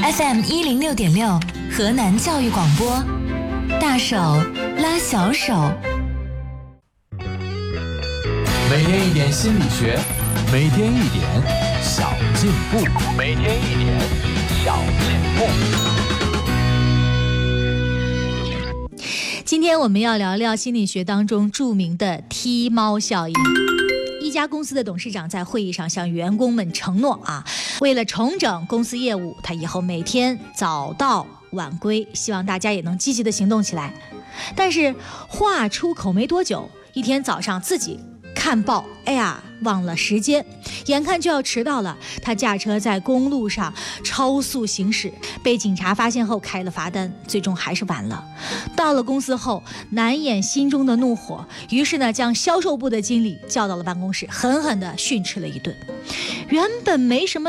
FM106.6河南教育广播，大手拉小手。 每天一点心理学，每天一点小进步，每天一点小进步。 今天我们要聊聊心理学当中著名的踢猫效应。一家公司的董事长在会议上向员工们承诺为了重整公司业务，他以后每天早到晚归，希望大家也能积极的行动起来。但是话出口没多久，一天早上自己看报，忘了时间，眼看就要迟到了。他驾车在公路上超速行驶，被警察发现后开了罚单，最终还是晚了。到了公司后，难掩心中的怒火，于是呢，将销售部的经理叫到了办公室，狠狠地训斥了一顿。原本没什么